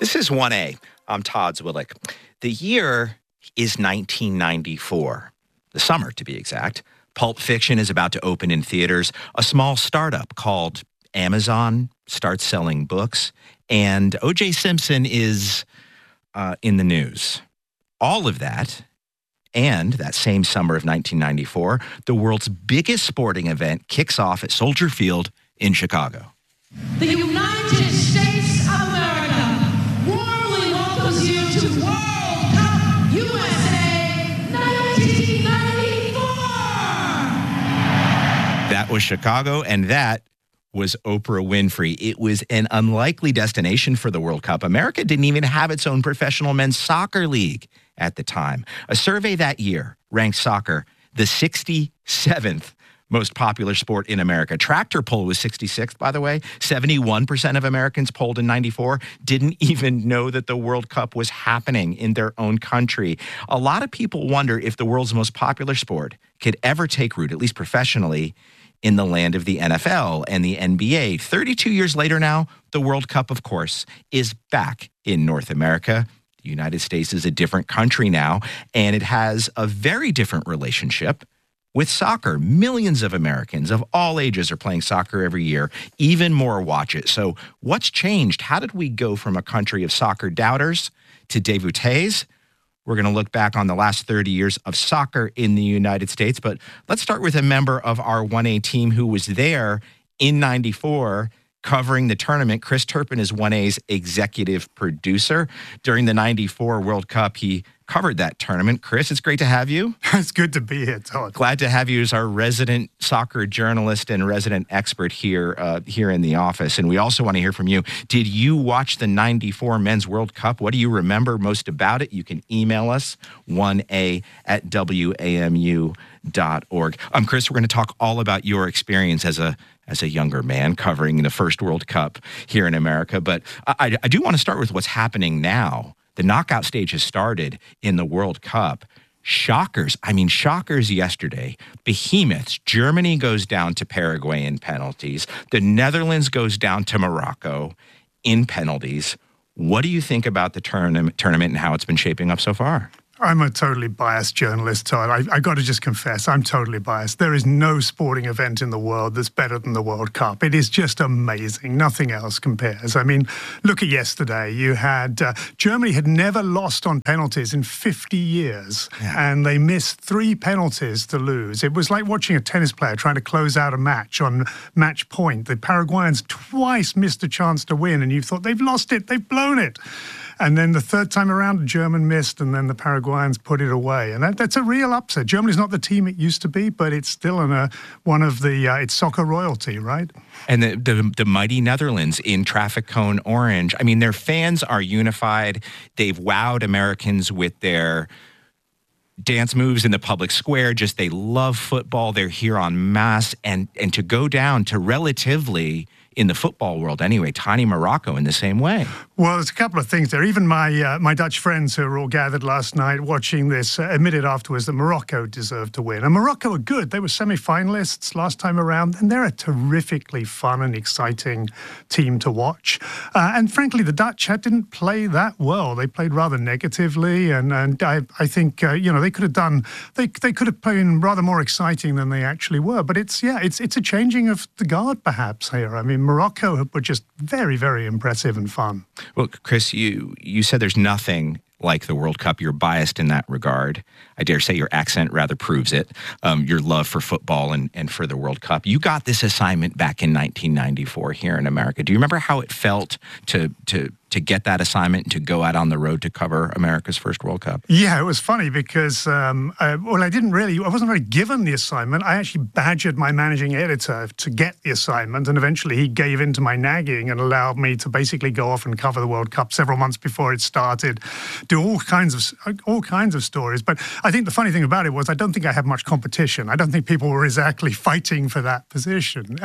This is 1A. I'm Todd Zwillick. The year is 1994, the summer to be exact. Pulp Fiction is about to open in theaters. A small startup called Amazon starts selling books, and O.J. Simpson is in the news. All of that, and that same summer of 1994, the world's biggest sporting event kicks off at Soldier Field in Chicago. The United States of America warmly welcomes you to World Cup USA 1994! That was Chicago, and that was Oprah Winfrey. It was an unlikely destination for the World Cup. America didn't even have its own professional men's soccer league at the time. A survey that year ranked soccer the 67th most popular sport in America. Tractor pull was 66th, by the way. 71% of Americans polled in 94 didn't even know that the World Cup was happening in their own country. A lot of people wonder if the world's most popular sport could ever take root, at least professionally, in the land of the NFL and the NBA. 32 years later now, the World Cup, of course, is back in North America. The United States is a different country now, and it has a very different relationship with soccer. Millions of Americans of all ages are playing soccer every year. Even more watch it. So what's changed? How did we go from a country of soccer doubters to devotees? We're going to look back on the last 30 years of soccer in the United States. But let's start with a member of our 1A team who was there in 94 covering the tournament. Chris Turpin is 1A's executive producer. During the 94 World Cup, he covered that tournament. Chris, it's great to have you. It's good to be here, Todd. Glad to have you as our resident soccer journalist and resident expert here in the office. And we also want to hear from you. Did you watch the 94 Men's World Cup? What do you remember most about it? You can email us, 1a@wamu.org. Chris, we're going to talk all about your experience as a younger man covering the first World Cup here in America. But I do want to start with what's happening now. The knockout stage has started in the World Cup. Shockers yesterday. Behemoths. Germany goes down to Paraguay in penalties. The Netherlands goes down to Morocco in penalties. What do you think about the tournament and how it's been shaping up so far? I'm a totally biased journalist, Todd. I got to just confess, I'm totally biased. There is no sporting event in the world that's better than the World Cup. It is just amazing. Nothing else compares. I mean, look at yesterday. You had Germany had never lost on penalties in 50 years, and they missed 3 penalties to lose. It was like watching a tennis player trying to close out a match on match point. The Paraguayans twice missed a chance to win, and you thought, they've lost it, they've blown it. And then the third time around, the German missed, and then the Paraguayans put it away. And that's a real upset. Germany's not the team it used to be, but it's still one of the it's soccer royalty, right? And the mighty Netherlands in traffic cone orange. I mean, their fans are unified. They've wowed Americans with their dance moves in the public square. Just they love football. They're here en masse. And to go down to relatively, in the football world anyway, tiny Morocco in the same way. Well, there's a couple of things there. Even my Dutch friends who were all gathered last night watching this admitted afterwards that Morocco deserved to win. And Morocco are good. They were semi-finalists last time around, and they're a terrifically fun and exciting team to watch. And frankly, the Dutch didn't play that well. They played rather negatively, and I think they could have done. They could have been rather more exciting than they actually were. But it's a changing of the guard perhaps here. I mean, Morocco were just very, very impressive and fun. Well, Chris, you said there's nothing like the World Cup. You're biased in that regard. I dare say your accent rather proves it. Your love for football and for the World Cup. You got this assignment back in 1994 here in America. Do you remember how it felt to get that assignment and to go out on the road to cover America's first World Cup? Yeah, it was funny because, I wasn't really given the assignment. I actually badgered my managing editor to get the assignment, and eventually he gave in to my nagging and allowed me to basically go off and cover the World Cup several months before it started, do all kinds of stories. But I think the funny thing about it was I don't think I had much competition. I don't think people were exactly fighting for that position.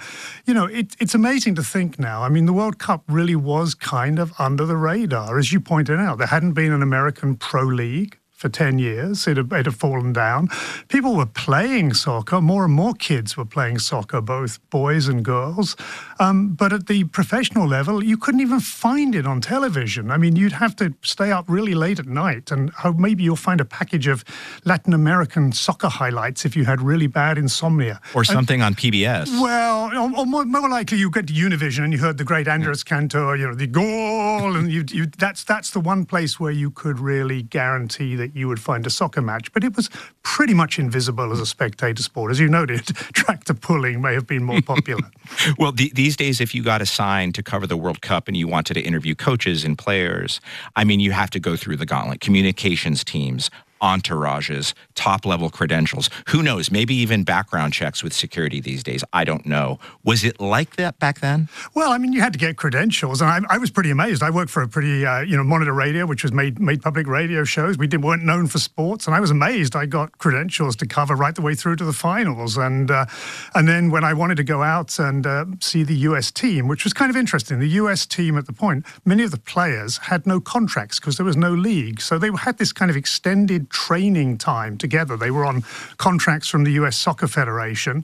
It's amazing to think now. I mean, the World Cup really was kind of under the radar. As you pointed out, there hadn't been an American pro league for 10 years. It had fallen down. People were playing soccer. More and more kids were playing soccer, both boys and girls. But at the professional level, you couldn't even find it on television. I mean, you'd have to stay up really late at night, and maybe you'll find a package of Latin American soccer highlights if you had really bad insomnia. Or something on PBS. Well, or more likely you get to Univision and you heard the great Andres Cantor, the goal, and that's the one place where you could really guarantee that you would find a soccer match. But it was pretty much invisible as a spectator sport. As you noted, tractor pulling may have been more popular. Well, these days, if you got assigned to cover the World Cup and you wanted to interview coaches and players, I mean, you have to go through the gauntlet. Communications teams, entourages, top-level credentials. Who knows? Maybe even background checks with security these days. I don't know. Was it like that back then? Well, I mean, you had to get credentials, and I was pretty amazed. I worked for a pretty, Monitor Radio, which was made public radio shows. We weren't known for sports, and I was amazed. I got credentials to cover right the way through to the finals, and then when I wanted to go out and see the U.S. team, which was kind of interesting. The U.S. team at the point, many of the players had no contracts because there was no league, so they had this kind of extended training time together. They were on contracts from the U.S. Soccer Federation,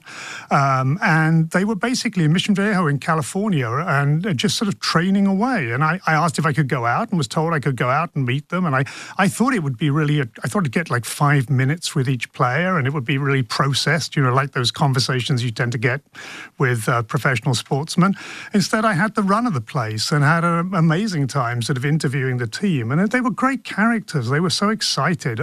and they were basically in Mission Viejo in California and just sort of training away. And I asked if I could go out and was told I could go out and meet them. And I thought it would be really, I thought I'd get like 5 minutes with each player and it would be really processed, like those conversations you tend to get with professional sportsmen. Instead, I had the run of the place and had an amazing time sort of interviewing the team. And they were great characters. They were so excited.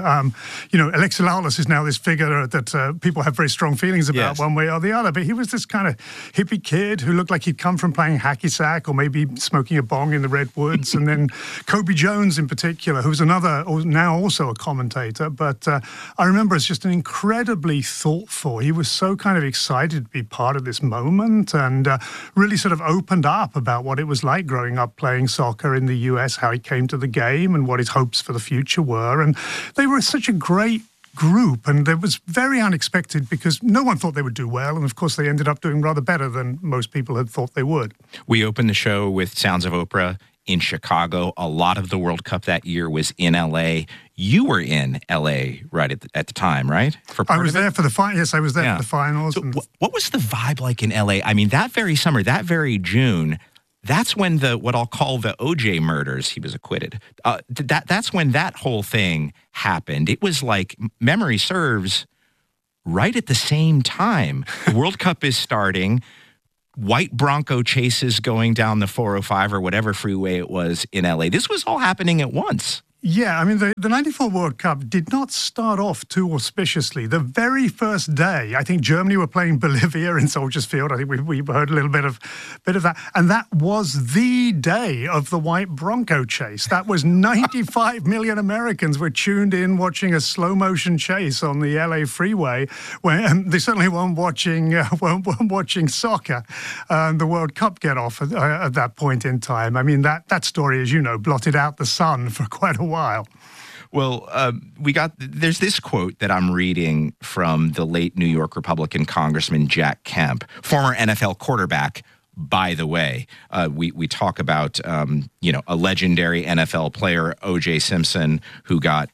Alexi Lalas is now this figure that people have very strong feelings about one way or the other. But he was this kind of hippie kid who looked like he'd come from playing hacky sack or maybe smoking a bong in the Redwoods. And then Kobe Jones in particular, who's now also a commentator. But I remember as just an incredibly thoughtful. He was so kind of excited to be part of this moment and really sort of opened up about what it was like growing up playing soccer in the US, how he came to the game and what his hopes for the future were. And they were such a great group, and it was very unexpected because no one thought they would do well, and of course they ended up doing rather better than most people had thought they would. We opened the show with Sounds of Oprah in Chicago. A lot of the World Cup that year was in L.A. You were in L.A. right at the time, right? I was there for the finals. Yes, I was there for the finals. So what was the vibe like in L.A.? I mean, that very summer, that very June, that's when what I'll call the OJ murders, he was acquitted. That's when that whole thing happened. It was like, memory serves, right at the same time. The World Cup is starting. White Bronco chases going down the 405 or whatever freeway it was in LA. This was all happening at once. Yeah, I mean, the 94 World Cup did not start off too auspiciously. The very first day, I think Germany were playing Bolivia in Soldiers Field. I think we heard a little bit of that. And that was the day of the White Bronco chase. That was 95 million Americans were tuned in watching a slow-motion chase on the LA freeway. When they certainly weren't watching soccer, the World Cup get off at that point in time. I mean, that story, as you know, blotted out the sun for quite a while. Well, there's this quote that I'm reading from the late New York Republican Congressman Jack Kemp, former NFL quarterback, by the way. We talk about, a legendary NFL player, O.J. Simpson, who got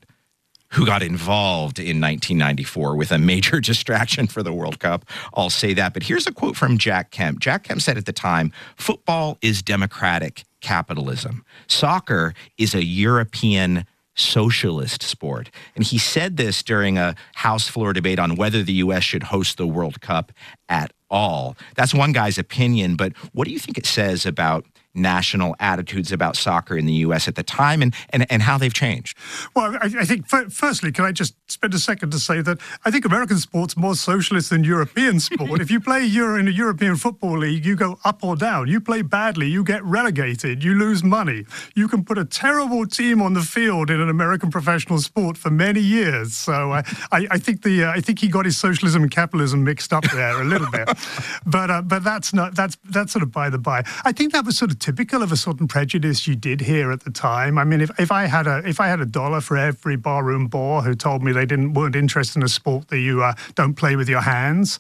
involved in 1994 with a major distraction for the World Cup. I'll say that. But here's a quote from Jack Kemp. Jack Kemp said at the time, "Football is democratic capitalism. Soccer is a European socialist sport." And he said this during a House floor debate on whether the U.S. should host the World Cup at all. That's one guy's opinion, but what do you think it says about national attitudes about soccer in the U.S. at the time and how they've changed? Well, I think, firstly, can I just spend a second to say that I think American sport's more socialist than European sport. If you play in a European football league, you go up or down. You play badly, you get relegated, you lose money. You can put a terrible team on the field in an American professional sport for many years. So I think he got his socialism and capitalism mixed up there a little bit. But that's sort of by the by. I think that was sort of typical of a certain prejudice you did hear at the time. I mean, if I had a dollar for every barroom bore who told me they weren't interested in a sport that you don't play with your hands,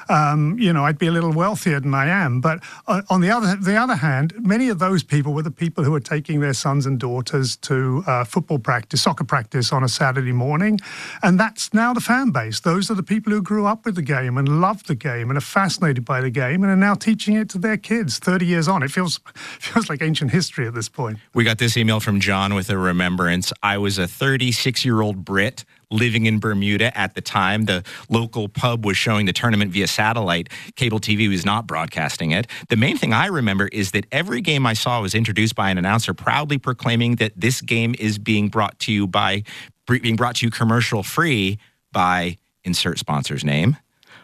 I'd be a little wealthier than I am. But on the other hand, many of those people were the people who were taking their sons and daughters to soccer practice on a Saturday morning, and that's now the fan base. Those are the people who grew up with the game and loved the game and are fascinated by the game and are now teaching it to their kids 30 years on. It feels like ancient history at this point. We got this email from John with a remembrance. I was a 36-year-old Brit living in Bermuda at the time. The local pub was showing the tournament via satellite. Cable TV was not broadcasting it. The main thing I remember is that every game I saw was introduced by an announcer proudly proclaiming that this game is being brought to you commercial free by insert sponsor's name.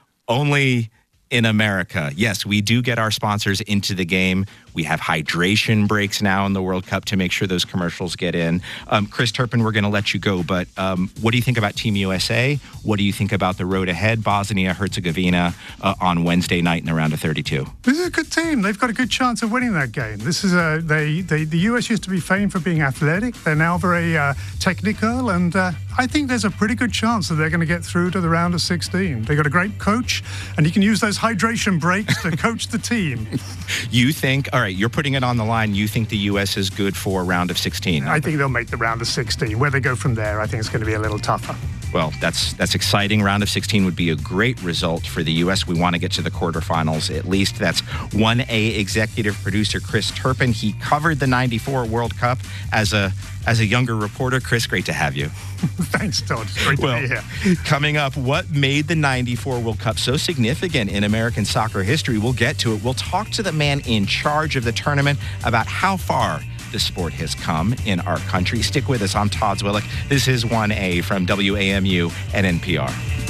Only in America. Yes, we do get our sponsors into the game. We have hydration breaks now in the World Cup to make sure those commercials get in. Chris Turpin, we're going to let you go, but what do you think about Team USA? What do you think about the road ahead, Bosnia-Herzegovina, on Wednesday night in the round of 32? This is a good team. They've got a good chance of winning that game. This is the US used to be famed for being athletic. They're now very technical, and I think there's a pretty good chance that they're going to get through to the round of 16. They've got a great coach, and he can use those hydration breaks to coach the team. You think, all right, you're putting it on the line. You think the U.S. is good for round of 16? I think they'll make the round of 16. Where they go from there, I think it's going to be a little tougher. Well, that's exciting. Round of 16 would be a great result for the U.S. We want to get to the quarterfinals at least. That's 1A executive producer Chris Turpin. He covered the 94 World Cup as a younger reporter. Chris, great to have you. Thanks, Todd. Great to be here. Coming up, what made the 94 World Cup so significant in American soccer history? We'll get to it. We'll talk to the man in charge of the tournament about how far the sport has come in our country. Stick with us. I'm Todd Zwillich. This is 1A from WAMU and NPR.